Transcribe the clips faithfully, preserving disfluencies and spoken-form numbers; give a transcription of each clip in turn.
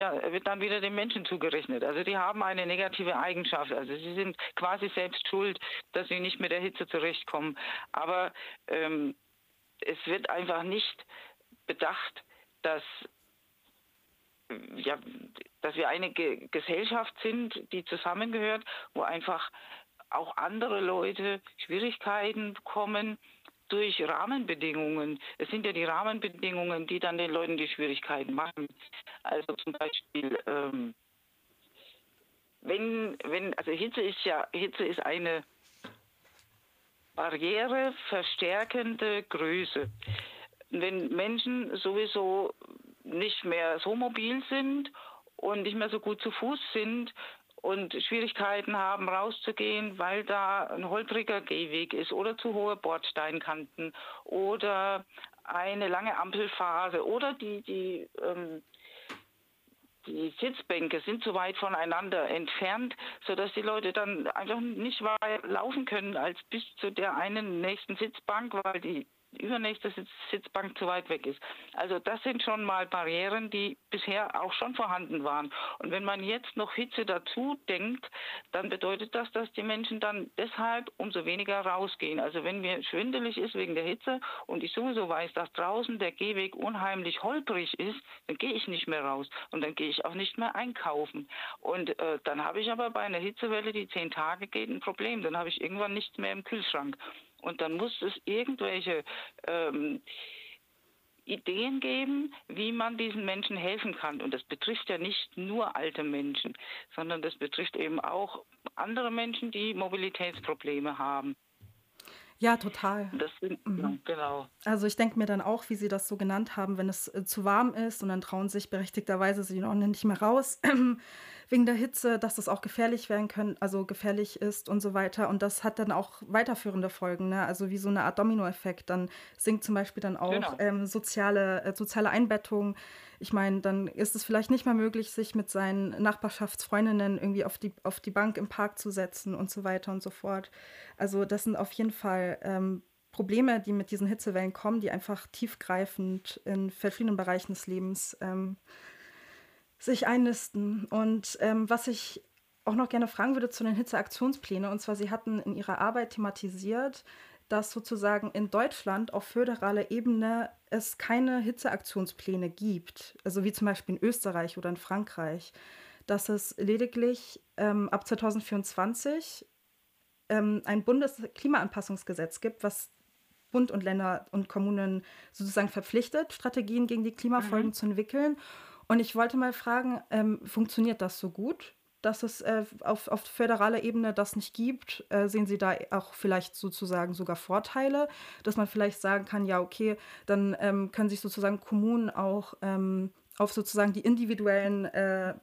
ja, wird dann wieder den Menschen zugerechnet. Also die haben eine negative Eigenschaft. Also sie sind quasi selbst schuld, dass sie nicht mit der Hitze zurechtkommen. Aber ähm, es wird einfach nicht bedacht, dass, ja, dass wir eine Ge Gesellschaft sind, die zusammengehört, wo einfach auch andere Leute Schwierigkeiten bekommen durch Rahmenbedingungen. Es sind ja die Rahmenbedingungen, die dann den Leuten die Schwierigkeiten machen. Also zum Beispiel, ähm, wenn, wenn, also Hitze ist ja, Hitze ist eine barriereverstärkende Größe. Wenn Menschen sowieso nicht mehr so mobil sind und nicht mehr so gut zu Fuß sind und Schwierigkeiten haben, rauszugehen, weil da ein holpriger Gehweg ist oder zu hohe Bordsteinkanten oder eine lange Ampelphase oder die, die ähm, die Sitzbänke sind zu weit voneinander entfernt, sodass die Leute dann einfach nicht weit laufen können als bis zu der einen nächsten Sitzbank, weil die übernächste Sitz Sitzbank zu weit weg ist. Also das sind schon mal Barrieren, die bisher auch schon vorhanden waren. Und wenn man jetzt noch Hitze dazu denkt, dann bedeutet das, dass die Menschen dann deshalb umso weniger rausgehen. Also wenn mir schwindelig ist wegen der Hitze und ich sowieso weiß, dass draußen der Gehweg unheimlich holprig ist, dann gehe ich nicht mehr raus und dann gehe ich auch nicht mehr einkaufen. Und äh, dann habe ich aber bei einer Hitzewelle, die zehn Tage geht, ein Problem. Dann habe ich irgendwann nichts mehr im Kühlschrank. Und dann muss es irgendwelche ähm, Ideen geben, wie man diesen Menschen helfen kann. Und das betrifft ja nicht nur alte Menschen, sondern das betrifft eben auch andere Menschen, die Mobilitätsprobleme haben. Ja, total. Das sind, ja, Mhm. genau. Also ich denke mir dann auch, wie Sie das so genannt haben, wenn es äh, zu warm ist und dann trauen sich berechtigterweise sie noch nicht mehr raus wegen der Hitze, dass das auch gefährlich werden können, also gefährlich ist und so weiter. Und das hat dann auch weiterführende Folgen, ne? Also wie so eine Art Dominoeffekt. Dann sinkt zum Beispiel dann auch Genau. ähm, soziale, äh, soziale Einbettung. Ich meine, dann ist es vielleicht nicht mehr möglich, sich mit seinen Nachbarschaftsfreundinnen irgendwie auf die, auf die Bank im Park zu setzen und so weiter und so fort. Also das sind auf jeden Fall ähm, Probleme, die mit diesen Hitzewellen kommen, die einfach tiefgreifend in verschiedenen Bereichen des Lebens ähm, sich einnisten. Und ähm, was ich auch noch gerne fragen würde zu den Hitzeaktionsplänen, und zwar, Sie hatten in Ihrer Arbeit thematisiert, dass sozusagen in Deutschland auf föderaler Ebene es keine Hitzeaktionspläne gibt, also wie zum Beispiel in Österreich oder in Frankreich, dass es lediglich ähm, ab zwanzig vierundzwanzig ähm, ein Bundesklimaanpassungsgesetz gibt, was Bund und Länder und Kommunen sozusagen verpflichtet, Strategien gegen die Mhm. Klimafolgen zu entwickeln. Und ich wollte mal fragen, ähm, funktioniert das so gut, dass es äh, auf, auf föderaler Ebene das nicht gibt? Äh, sehen Sie da auch vielleicht sozusagen sogar Vorteile, dass man vielleicht sagen kann, ja, okay, dann ähm, können sich sozusagen Kommunen auch ähm, auf sozusagen die individuellen äh,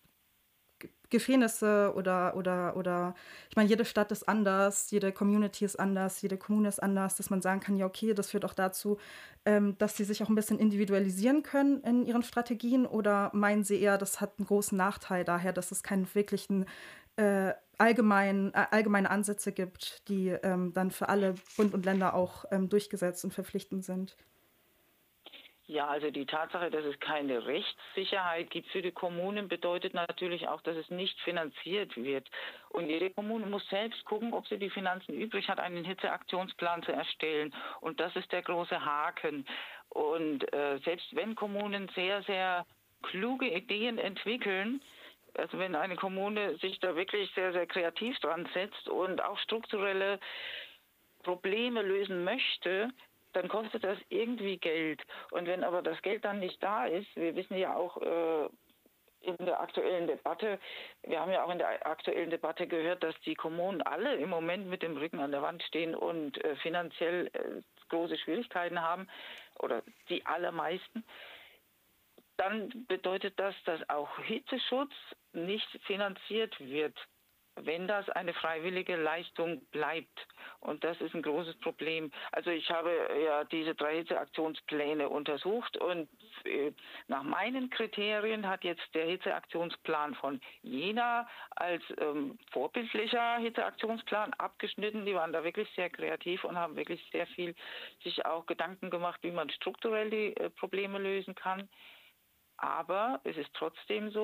Geschehnisse oder, oder, oder, ich meine, jede Stadt ist anders, jede Community ist anders, jede Kommune ist anders, dass man sagen kann, ja, okay, das führt auch dazu, ähm, dass sie sich auch ein bisschen individualisieren können in ihren Strategien, oder meinen Sie eher, das hat einen großen Nachteil daher, dass es keinen wirklichen äh, allgemein, äh, allgemeine Ansätze gibt, die ähm, dann für alle Bund und Länder auch ähm, durchgesetzt und verpflichtend sind? Ja, also die Tatsache, dass es keine Rechtssicherheit gibt für die Kommunen, bedeutet natürlich auch, dass es nicht finanziert wird. Und jede Kommune muss selbst gucken, ob sie die Finanzen übrig hat, einen Hitzeaktionsplan zu erstellen. Und das ist der große Haken. Und äh, selbst wenn Kommunen sehr, sehr kluge Ideen entwickeln, also wenn eine Kommune sich da wirklich sehr, sehr kreativ dran setzt und auch strukturelle Probleme lösen möchte, dann kostet das irgendwie Geld. Und wenn aber das Geld dann nicht da ist, wir wissen ja auch äh, in der aktuellen Debatte, wir haben ja auch in der aktuellen Debatte gehört, dass die Kommunen alle im Moment mit dem Rücken an der Wand stehen und äh, finanziell äh, große Schwierigkeiten haben, oder die allermeisten. Dann bedeutet das, dass auch Hitzeschutz nicht finanziert wird, wenn das eine freiwillige Leistung bleibt. Und das ist ein großes Problem. Also ich habe ja diese drei Hitzeaktionspläne untersucht und äh, nach meinen Kriterien hat jetzt der Hitzeaktionsplan von Jena als ähm, vorbildlicher Hitzeaktionsplan abgeschnitten. Die waren da wirklich sehr kreativ und haben wirklich sehr viel sich auch Gedanken gemacht, wie man strukturell die äh, Probleme lösen kann. Aber es ist trotzdem so,